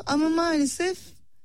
ama maalesef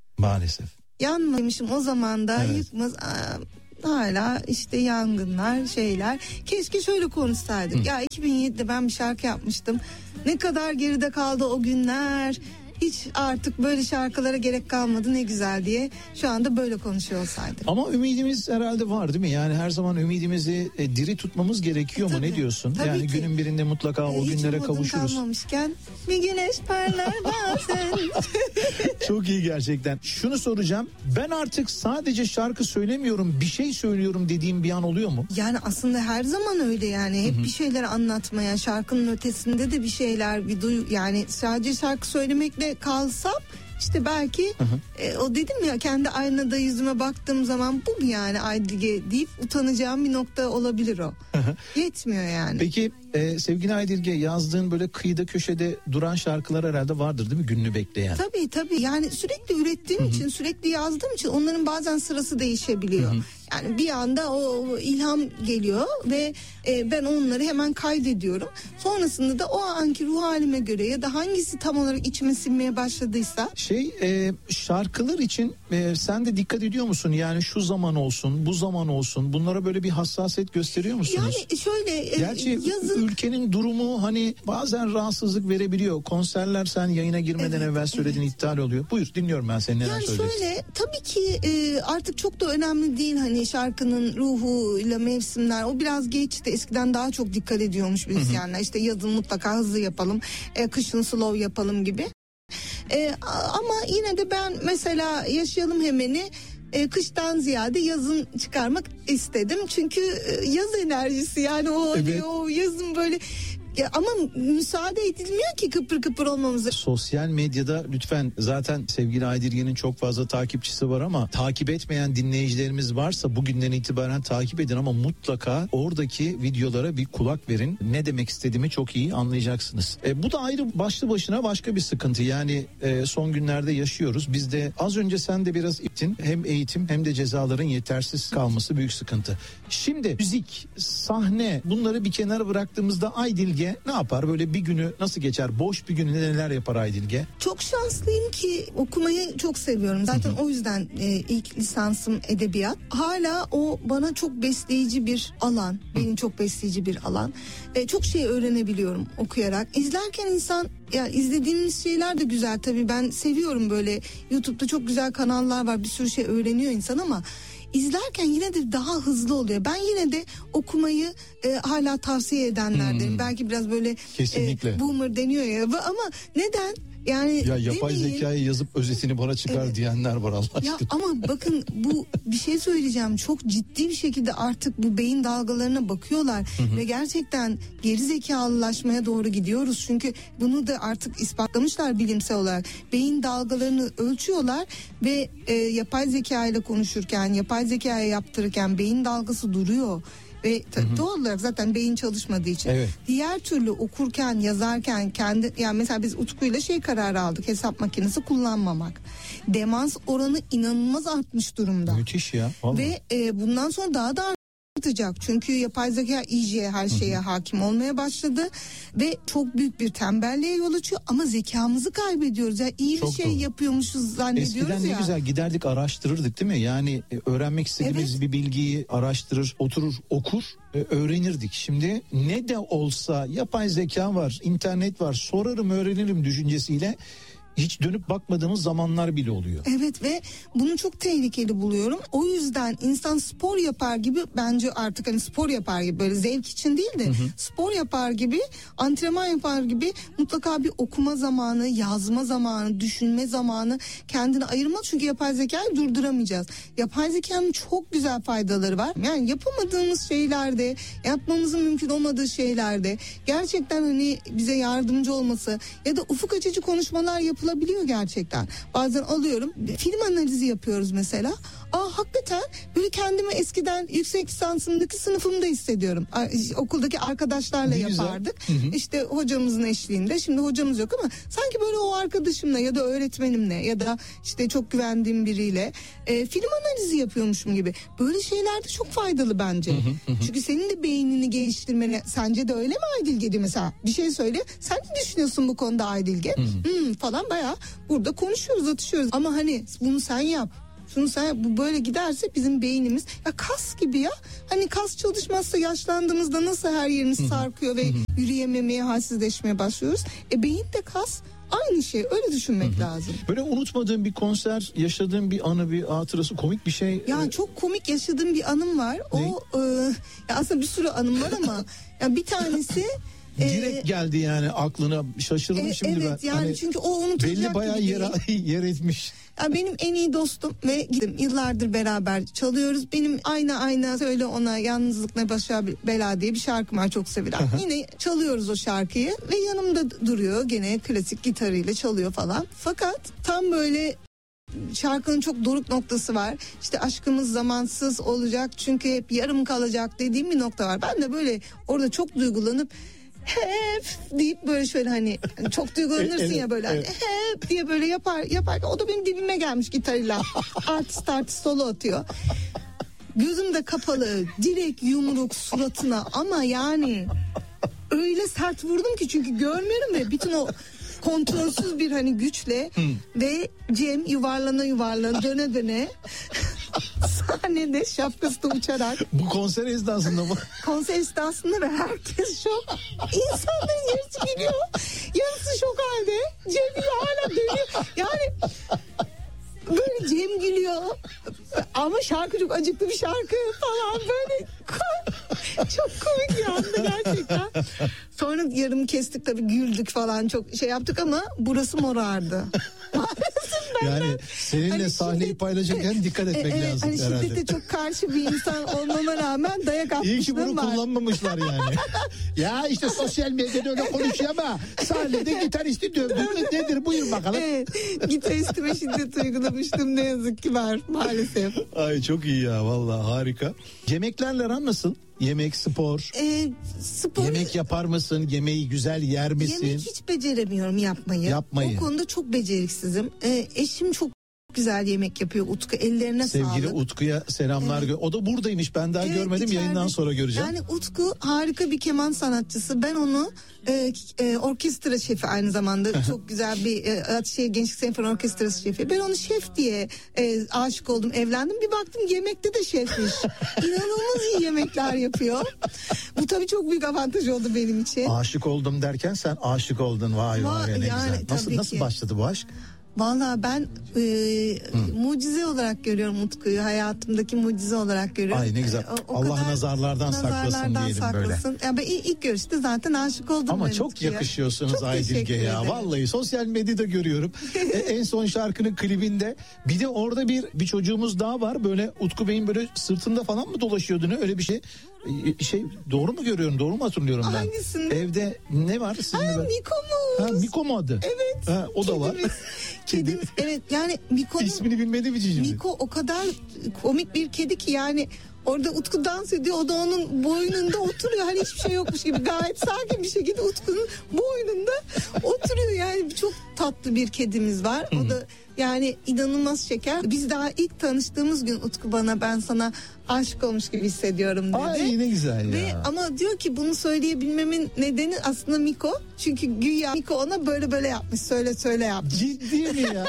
yanmamışım o zaman da, evet. Yıkmaz hala işte yangınlar, şeyler. Keşke şöyle konuşsaydık. Ya 2007'de ben bir şarkı yapmıştım. Ne kadar geride kaldı o günler. Hiç artık böyle şarkılara gerek kalmadı, ne güzel diye şu anda böyle konuşuyor olsaydık. Ama ümidimiz herhalde var değil mi? Yani her zaman ümidimizi diri tutmamız gerekiyor mu? Ne diyorsun? Tabii yani ki. Günün birinde mutlaka o günlere kavuşuruz. Hiç umudum kalmamışken bir güneş parlar bazen. Çok iyi gerçekten. Şunu soracağım. Ben artık sadece şarkı söylemiyorum, bir şey söylüyorum dediğim bir an oluyor mu? Yani aslında her zaman öyle yani. Hep bir şeyler anlatmaya, şarkının ötesinde de bir şeyler, yani sadece şarkı söylemekle kalsam işte belki o dedim ya, kendi aynada yüzüme baktığım zaman bu mu yani Aydilge deyip utanacağım bir nokta olabilir o. Yetmiyor yani. Peki sevgili Aydilge, yazdığın böyle kıyıda köşede duran şarkılar herhalde vardır değil mi, gününü bekleyen? Tabii yani sürekli ürettiğim için, sürekli yazdığım için onların bazen sırası değişebiliyor. Yani bir anda o ilham geliyor ve ben onları hemen kaydediyorum. Sonrasında da o anki ruh halime göre ya da hangisi tam olarak içime sinmeye başladıysa. Şarkılar için sen de dikkat ediyor musun? Yani şu zaman olsun, bu zaman olsun, bunlara böyle bir hassasiyet gösteriyor musunuz? Yani şöyle gerçi ülkenin durumu hani bazen rahatsızlık verebiliyor. Konserler, sen yayına girmeden evvel söylediğin iptal oluyor. Buyur, dinliyorum ben seni, neler söyleyeceksin? Yani şöyle, tabii ki artık çok da önemli değil hani şarkının ruhuyla mevsimler, o biraz geçti. Eskiden daha çok dikkat ediyormuş müzisyenler. İşte yazın mutlaka hızlı yapalım, kışın slow yapalım gibi. Ama yine de ben mesela Yaşayalım Hemen'i kıştan ziyade yazın çıkarmak istedim. Çünkü yaz enerjisi yani o, evet. O yazın böyle. Ama müsaade edilmiyor ki kıpır kıpır olmamıza. Sosyal medyada lütfen, zaten sevgili Aydilge'nin çok fazla takipçisi var ama takip etmeyen dinleyicilerimiz varsa bugünden itibaren takip edin ama mutlaka oradaki videolara bir kulak verin. Ne demek istediğimi çok iyi anlayacaksınız. Bu da ayrı başlı başına başka bir sıkıntı. Yani son günlerde yaşıyoruz. Biz de az önce sen de biraz ittin. Hem eğitim hem de cezaların yetersiz kalması büyük sıkıntı. Şimdi müzik, sahne, bunları bir kenara bıraktığımızda Aydilge ne yapar? Böyle bir günü nasıl geçer? Boş bir günü neler yapar Aydilge? Çok şanslıyım ki okumayı çok seviyorum. Zaten o yüzden ilk lisansım edebiyat. Hala o bana çok besleyici bir alan. Benim çok besleyici bir alan. Çok şey öğrenebiliyorum okuyarak. İzlerken insan, ya izlediğimiz şeyler de güzel tabii. Ben seviyorum böyle. YouTube'da çok güzel kanallar var. Bir sürü şey öğreniyor insan ama İzlerken yine de daha hızlı oluyor. Ben yine de okumayı hala tavsiye edenlerdenim. Belki biraz böyle boomer deniyor ya ama neden? Yani ya yapay zekayı yazıp özetini bana çıkar diyenler var Allah aşkına. Ya ama bakın, bu bir şey söyleyeceğim. Çok ciddi bir şekilde artık bu beyin dalgalarına bakıyorlar ve gerçekten geri zekalılaşmaya doğru gidiyoruz. Çünkü bunu da artık ispatlamışlar bilimsel olarak. Beyin dalgalarını ölçüyorlar ve yapay zeka ile konuşurken, yapay zekaya yaptırırken beyin dalgası duruyor. Ve doğal olarak zaten beyin çalışmadığı için diğer türlü okurken, yazarken yani mesela biz Utku'yla kararı aldık, hesap makinesi kullanmamak. Demans oranı inanılmaz artmış durumda. Müthiş ya. Vallahi. Ve bundan sonra daha da artacak. Çünkü yapay zeka iyice her şeye hakim olmaya başladı ve çok büyük bir tembelliğe yol açıyor ama zekamızı kaybediyoruz. Yani iyi çok bir şey yapıyormuşuz zannediyoruz. Eskiden ne güzel giderdik, araştırırdık değil mi? Yani öğrenmek istediğimiz bir bilgiyi araştırır, oturur, okur, öğrenirdik. Şimdi ne de olsa yapay zeka var, internet var, sorarım öğrenirim düşüncesiyle hiç dönüp bakmadığımız zamanlar bile oluyor. Evet ve bunu çok tehlikeli buluyorum. O yüzden insan spor yapar gibi, bence artık hani spor yapar gibi, böyle zevk için değil de spor yapar gibi, antrenman yapar gibi mutlaka bir okuma zamanı, yazma zamanı, düşünme zamanı kendine ayırmalı. Çünkü yapay zekayı durduramayacağız. Yapay zekanın çok güzel faydaları var. Yani yapamadığımız şeylerde, yapmamızın mümkün olmadığı şeylerde gerçekten hani bize yardımcı olması ya da ufuk açıcı konuşmalar yapılabiliyor gerçekten. Bazen alıyorum, film analizi yapıyoruz mesela. Hakikaten böyle kendimi eskiden yüksek lisansımdaki sınıfımda hissediyorum. Okuldaki arkadaşlarla yapardık. İşte hocamızın eşliğinde. Şimdi hocamız yok ama sanki böyle o arkadaşımla ya da öğretmenimle ya da işte çok güvendiğim biriyle film analizi yapıyormuşum gibi. Böyle şeyler de çok faydalı bence. Çünkü senin de beynini geliştirmene, sence de öyle mi Aydilge diye mesela bir şey söyle. Sen ne düşünüyorsun bu konuda Aydilge? Falan bayağı burada konuşuyoruz, atışıyoruz. Ama hani bunu sen yap. Şunu sen, bu böyle giderse bizim beynimiz ya kas gibi ya. Hani kas çalışmazsa yaşlandığımızda nasıl her yerimiz sarkıyor ve yürüyememeye, halsizleşmeye başlıyoruz. Beyin de kas. Aynı şey, öyle düşünmek lazım. Böyle unutmadığın bir konser, yaşadığın bir anı, bir hatırası, komik bir şey. Ya çok komik yaşadığım bir anım var. O ya aslında bir sürü anım var ama ya bir tanesi direkt geldi yani aklına, şaşırdım şimdi ben. Evet yani hani çünkü o unutulacak belli bayağı yer etmiş. Ya benim en iyi dostum ve gittim yıllardır beraber çalıyoruz. Benim ayna söyle ona yalnızlık ne başa bela diye bir şarkım var, çok sevilen. Yine çalıyoruz o şarkıyı ve yanımda duruyor gene klasik gitarıyla çalıyor falan. Fakat tam böyle şarkının çok doruk noktası var. İşte aşkımız zamansız olacak çünkü hep yarım kalacak dediğim bir nokta var. Ben de böyle orada çok duygulanıp hep deyip böyle şöyle hani çok duygulanırsın ya böyle hani hep diye böyle yaparken o da benim dibime gelmiş gitarıyla artist solo atıyor. Gözüm de kapalı, direkt yumruk suratına ama yani öyle sert vurdum ki çünkü görmüyorum ve bütün o kontrolsüz bir hani güçle ve Cem yuvarlana döne sahnede şapkası da uçarak. Bu konser esnasında mı? Konser esnasında ve herkes şok. İnsanların yarısı gülüyor. Yarısı şok halde. Cem hala dönüyor. Yani böyle Cem gülüyor. Ama şarkı çok acıklı bir şarkı falan böyle. Çok komik bir anda gerçekten. Sonra yarım kestik tabii, güldük falan, çok şey yaptık ama burası morardı. Yani seninle hani sahneyi paylaşırken dikkat etmek lazım hani herhalde. Şiddete çok karşı bir insan olmama rağmen dayak atmışlığım var. İyi ki bunu kullanmamışlar yani. Ya işte sosyal medyada öyle konuşuyor ama sahnede gitaristi dövdüm. Nedir buyur bakalım. Evet, gitaristime şiddet uygulamıştım, ne yazık ki var maalesef. Ay çok iyi ya, vallahi harika. Yemeklerle aran nasıl? Yemek, spor. Spor. Yemek yapar mısın? Yemeği güzel yer misin? Yemek hiç beceremiyorum yapmayı. O konuda çok beceriksizim. Eşim çok güzel yemek yapıyor Utku, ellerine Sevgili sağlık. Sevgili Utku'ya selamlar. Evet. O da buradaymış, ben daha görmedim, içeride. Yayından sonra göreceğim. Yani Utku harika bir keman sanatçısı. Ben onu orkestra şefi aynı zamanda çok güzel bir Gençlik Senfoni Orkestrası şefi. Ben onu şef diye aşık oldum, evlendim. Bir baktım yemekte de şefmiş. İnanılmaz iyi yemekler yapıyor. Bu tabii çok büyük avantaj oldu benim için. Aşık oldum derken sen aşık oldun, vay ne yani, güzel. Nasıl başladı bu aşk? Vallahi ben mucize olarak görüyorum Utku'yu, hayatımdaki mucize olarak görüyorum. Ay ne güzel. Allah nazarlardan saklasın diyelim böyle. Yani ben ilk görüşte zaten aşık oldum. Ama çok Utku'ya yakışıyorsunuz Aydilge ya. Vallahi sosyal medyada görüyorum. En son şarkının klibinde bir de orada bir çocuğumuz daha var. Böyle Utku Bey'in böyle sırtında falan mı dolaşıyordu, ne öyle bir şey? Doğru mu görüyorum, doğru mu hatırlıyorum ben? Hangisinde? Evde ne var sizinle? Miko'muz. Miko mu adı? Evet. O da var. Kedimiz. Evet yani Miko'nun ismini bilmediğim için. Miko o kadar komik bir kedi ki yani orada Utku dans ediyor, o da onun boynunda oturuyor, hani hiçbir şey yokmuş gibi gayet sakin bir şekilde Utku'nun boynunda oturuyor. Yani çok tatlı bir kedimiz var. O da yani inanılmaz şeker. Biz daha ilk tanıştığımız gün Utku bana ben sana aşık olmuş gibi hissediyorum dedi. Ay ne güzel ya. Ama diyor ki bunu söyleyebilmemin nedeni aslında Miko. Çünkü güya Miko ona böyle yapmış, söyle yapmış. Ciddi mi ya?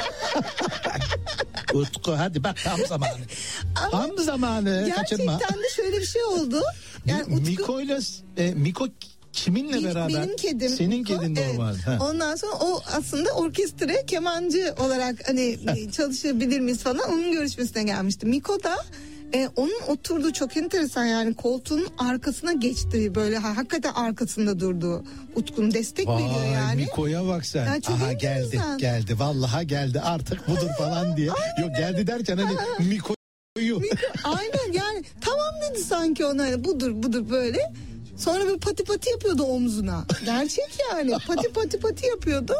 Utku hadi bak tam zamanı. Tam zamanı, kaçırma. Gerçekten de şöyle bir şey oldu. Yani Miko kiminle beraber? Benim kedim. Senin kedin de evet. o var. Ondan sonra o aslında orkestra kemancı olarak hani çalışabilir miyiz falan, onun görüşmesine gelmişti. Miko da onun oturduğu çok enteresan, yani koltuğun arkasına geçti, böyle hakikaten arkasında durdu. Utku'nun destek veriyor yani. Miko'ya bak sen. Yani aha geldi vallahi geldi artık budur falan diye. Yok geldi derken hani Miko'yu. Aynen yani tamam dedi sanki ona, hani budur böyle. Sonra bir pati yapıyordu omzuna. Gerçek yani pati yapıyordu.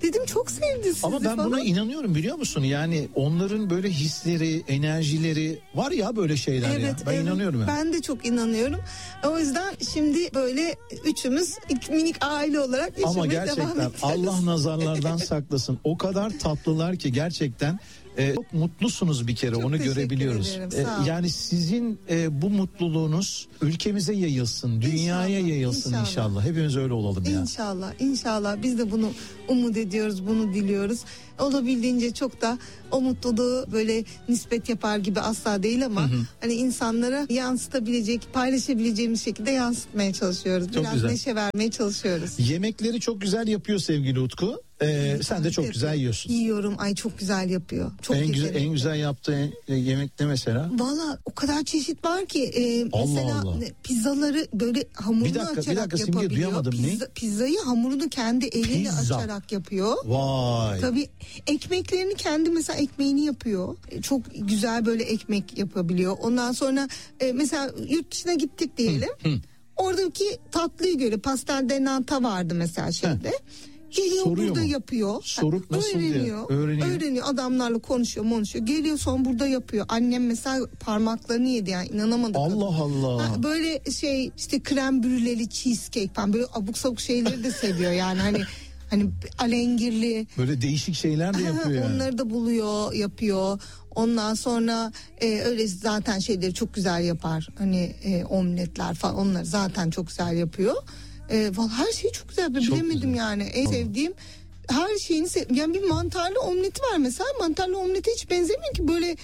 Dedim çok sevdi sizi Ama ben falan. buna inanıyorum, biliyor musun? Yani onların böyle hisleri, enerjileri var ya, böyle şeyler ya. Ben inanıyorum yani. Ben de çok inanıyorum. O yüzden şimdi böyle üçümüz minik aile olarak yaşamaya Ama devam gerçekten edeceğiz. Allah nazarlardan saklasın. O kadar tatlılar ki gerçekten. Çok mutlusunuz bir kere, Çok onu teşekkür görebiliyoruz. ederim, sağ olun. Yani sizin bu mutluluğunuz ülkemize yayılsın, dünyaya yayılsın inşallah. Hepimiz öyle olalım ya. İnşallah biz de bunu umut ediyoruz, bunu diliyoruz. Olabildiğince çok da o mutluluğu böyle nispet yapar gibi asla değil ama hani insanlara yansıtabilecek, paylaşabileceğimiz şekilde yansıtmaya çalışıyoruz. Çok Biraz güzel. neşe vermeye çalışıyoruz. Yemekleri çok güzel yapıyor sevgili Utku. Sen de çok güzel yiyorsun. Yiyorum. Ay çok güzel yapıyor. Çok En güzel yaptığı yemek ne mesela? Valla o kadar çeşit var ki Allah mesela Allah. pizzaları böyle hamurunu Bir dakika, açarak Simge, yapabiliyor. duyamadım. Ne? Pizzayı hamurunu kendi eliyle Pizza. açarak yapıyor. Vay. Tabii ekmeklerini kendi mesela ekmeğini yapıyor. Çok güzel böyle ekmek yapabiliyor. Ondan sonra mesela yurt dışına gittik diyelim. Oradaki tatlıyı göre pastel de nata vardı mesela şeyde. Geliyor Soruyor burada mu? yapıyor. Sorup nasıl diye Öğreniyor. Adamlarla konuşuyor. Geliyor sonra burada yapıyor. Annem mesela parmaklarını yedi yani, inanamadı. Allah Allah. Böyle şey işte krem brüleli cheesecake falan böyle abuk sabuk şeyleri de seviyor yani hani alengirli. Böyle değişik şeyler de yapıyor yani. Onları da buluyor, yapıyor. Ondan sonra öyle zaten şeyleri çok güzel yapar. Hani omletler falan, onları zaten çok güzel yapıyor. Vallahi her şey çok güzel. Bilemedim güzel. yani. En sevdiğim her şeyini yani bir mantarlı omleti var mesela. Mantarlı omlete hiç benzemiyor ki, böyle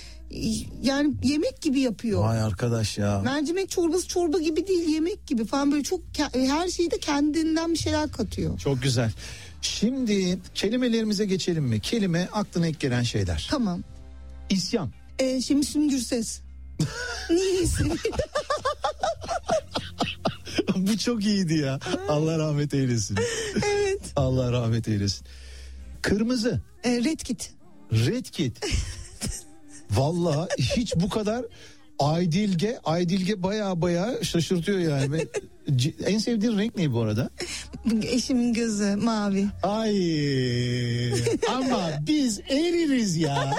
yani yemek gibi yapıyor. Vay arkadaş ya. Mercimek çorbası çorba gibi değil, yemek gibi falan, böyle çok her şeyi de kendinden bir şeyler katıyor. Çok güzel. Şimdi kelimelerimize geçelim mi? Kelime aklına ilk gelen şeyler. Tamam. İsyan. Şimdi Müslüm Gürses. Niye isim? Bu çok iyiydi ya. Allah rahmet eylesin. Evet. Allah rahmet eylesin. Kırmızı. Red Kit. Red Kit. Vallahi hiç bu kadar Aydilge baya şaşırtıyor yani. En sevdiğin renk ne bu arada? Eşimin gözü mavi. Ay ama biz eririz ya.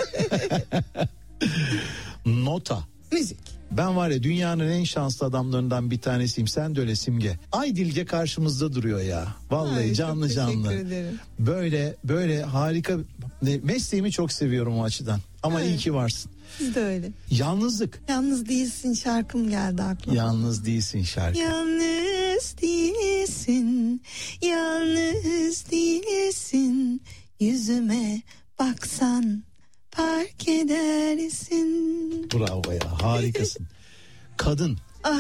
Nota. Müzik. Ben var ya, dünyanın en şanslı adamlarından bir tanesiyim. Sen de öyle Simge. Aydilge karşımızda duruyor ya. Vallahi Ay, canlı çok canlı. teşekkür ederim. Böyle harika. Mesleğimi çok seviyorum o açıdan. Ama Evet. iyi ki varsın. Siz de öyle. Yalnızlık. Yalnız değilsin şarkım geldi aklıma. Yalnız değilsin şarkı. Yalnız değilsin, yalnız değilsin. Yüzüme baksan fark edersin. Bravo ya, harikasın. Kadın.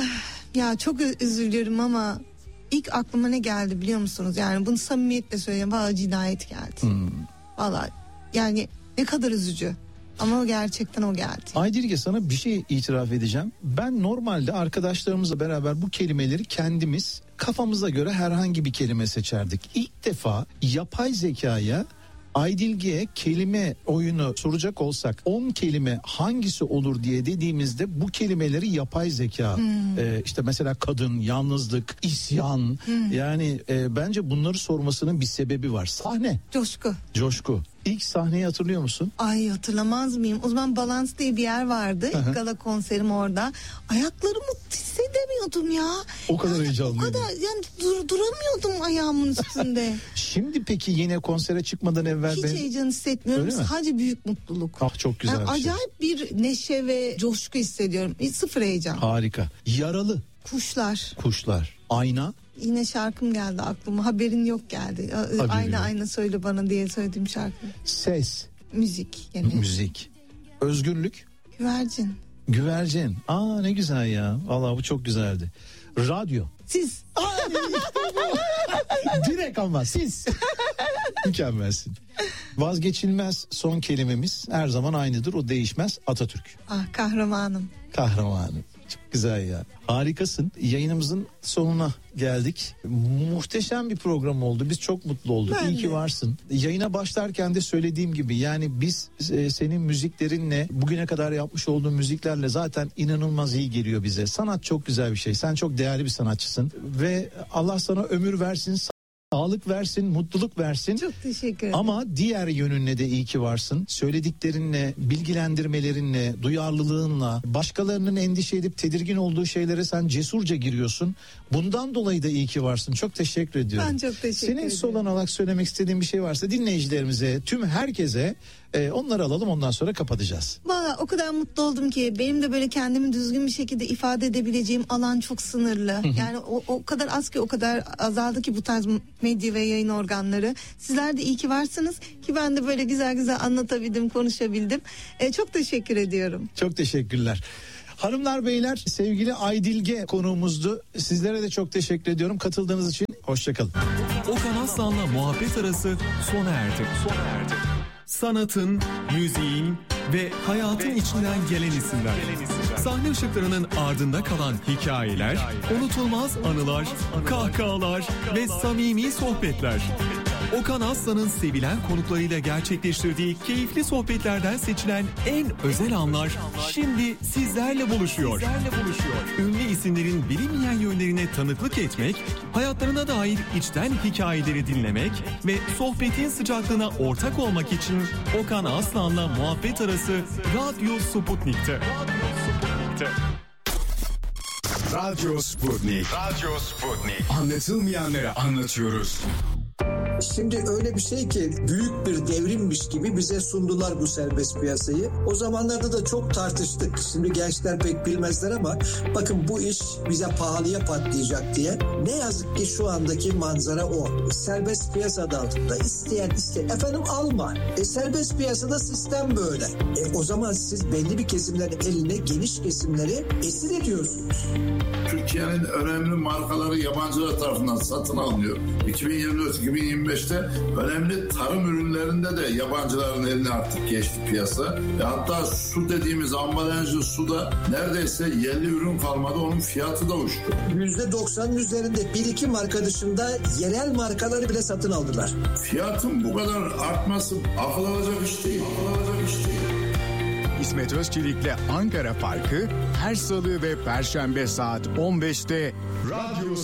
Ya çok üzülüyorum ama ilk aklıma ne geldi biliyor musunuz? Yani bunu samimiyetle söyleyeyim. Vallahi cinayet geldi. Vallahi yani ne kadar üzücü. Ama o gerçekten o geldi. Aydilge, sana bir şey itiraf edeceğim. Ben normalde arkadaşlarımızla beraber bu kelimeleri kendimiz kafamıza göre herhangi bir kelime seçerdik. İlk defa yapay zekaya Aydilge'ye kelime oyunu soracak olsak 10 kelime hangisi olur diye dediğimizde bu kelimeleri yapay zeka işte mesela kadın, yalnızlık, isyan yani bence bunları sormasının bir sebebi var. Sahne. Coşku. İlk sahneyi hatırlıyor musun? Ay hatırlamaz mıyım? O zaman Balans diye bir yer vardı. İlk gala konserim orada. Ayaklarımı hissedemiyordum ya. O kadar heyecanlıydım. O kadar yani duramıyordum ayağımın üstünde. Şimdi peki yine konsere çıkmadan evvel hiç heyecan hissetmiyorum. Öyle mi? Sadece büyük mutluluk. Ah, çok güzel Yani bir şey. acayip bir neşe ve coşku hissediyorum. Sıfır heyecan. Harika. Yaralı. Kuşlar. Ayna. Yine şarkım geldi aklıma. Haberin yok geldi. Ayna söyle bana diye söylediğim şarkı. Ses. Müzik. Yani. Müzik. Özgürlük. Güvercin. Aa ne güzel ya. Vallahi bu çok güzeldi. Radyo. Siz. Ay, işte bu. Direkt ama siz. Mükemmelsin. Vazgeçilmez son kelimemiz her zaman aynıdır. O değişmez. Atatürk. Kahramanım. Çok güzel ya. Harikasın. Yayınımızın sonuna geldik. Muhteşem bir program oldu. Biz çok mutlu olduk. İyi ki varsın. Yayına başlarken de söylediğim gibi yani biz senin müziklerinle bugüne kadar yapmış olduğun müziklerle zaten inanılmaz iyi geliyor bize. Sanat çok güzel bir şey. Sen çok değerli bir sanatçısın ve Allah sana ömür versin. sağlık versin, mutluluk versin. Çok teşekkür ederim. Ama diğer yönünle de iyi ki varsın. Söylediklerinle, bilgilendirmelerinle, duyarlılığınla, başkalarının endişe edip tedirgin olduğu şeylere sen cesurca giriyorsun. Bundan dolayı da iyi ki varsın. Çok teşekkür ediyorum. Ben çok teşekkür ederim. Senin son olarak söylemek istediğin bir şey varsa dinleyicilerimize, tüm herkese onları alalım, ondan sonra kapatacağız. Valla o kadar mutlu oldum ki benim de böyle kendimi düzgün bir şekilde ifade edebileceğim alan çok sınırlı. Yani o kadar az ki, o kadar azaldı ki bu tarz medya ve yayın organları. Sizler de iyi ki varsınız ki ben de böyle güzel güzel anlatabildim, konuşabildim. Çok teşekkür ediyorum. Çok teşekkürler. Hanımlar beyler, sevgili Aydilge konuğumuzdu. Sizlere de çok teşekkür ediyorum katıldığınız için. Hoşçakalın. Okan Aslan'la muhabbet arası sona erdi. Sanatın, müziğin ve hayatın içinden gelen isimler. Sahne ışıklarının ardında kalan hikayeler, unutulmaz anılar, kahkahalar ve samimi sohbetler. Okan Aslan'ın sevilen konuklarıyla gerçekleştirdiği keyifli sohbetlerden seçilen en özel anlar şimdi sizlerle buluşuyor. Ünlü isimlerin bilinmeyen yönlerine tanıklık etmek, hayatlarına dair içten hikayeleri dinlemek ve sohbetin sıcaklığına ortak olmak için Okan Aslan'la muhabbet arası Radyo Sputnik'te. Radyo Sputnik. Anlatılmayanları anlatıyoruz. Şimdi öyle bir şey ki büyük bir devrimmiş gibi bize sundular bu serbest piyasayı. O zamanlarda da çok tartıştık. Şimdi gençler pek bilmezler ama bakın bu iş bize pahalıya patlayacak diye. Ne yazık ki şu andaki manzara o. Serbest piyasa adı altında isteyen efendim alma. Serbest piyasada sistem böyle. O zaman siz belli bir kesimlerin eline, geniş kesimleri esir ediyorsunuz. Türkiye'nin önemli markaları yabancılar tarafından satın alınıyor. 2024-2025'te önemli tarım ürünlerinde de yabancıların eline artık geçti piyasa. Hatta su dediğimiz ambalajlı suda neredeyse yerli ürün kalmadı, onun fiyatı da uçtu. %90'ın üzerinde 1-2 marka dışında yerel markaları bile satın aldılar. Fiyatın bu kadar artması akıl alacak iş değil. İsmet Özçelik'le Ankara Farkı her salı ve perşembe saat 15'te Radyo